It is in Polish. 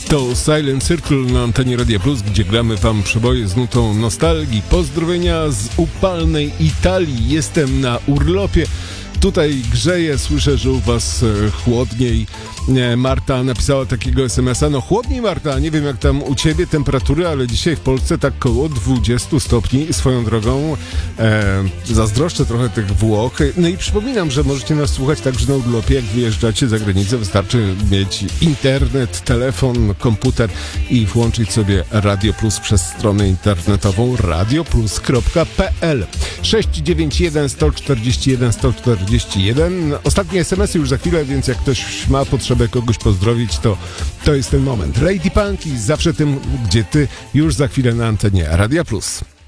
To Silent Circle na antenie Radia Plus, gdzie gramy wam przeboje z nutą nostalgii. Pozdrowienia z upalnej Italii. Jestem na urlopie. Tutaj grzeje, słyszę, że u was chłodniej. Marta napisała takiego SMS-a. No chłodniej, Marta, nie wiem jak tam u ciebie temperatury, ale dzisiaj w Polsce tak koło 20 stopni. Swoją drogą zazdroszczę trochę tych Włoch. No i przypominam, że możecie nas słuchać także na urlopie. Jak wyjeżdżacie za granicę, wystarczy mieć internet, telefon, komputer i włączyć sobie Radio Plus przez stronę internetową radioplus.pl 691 141 141. Ostatnie SMS-y już za chwilę, więc jak ktoś ma potrzebę kogoś pozdrowić, to jest ten moment. Lady Punky, zawsze tym, gdzie ty, już za chwilę na antenie Radia Plus.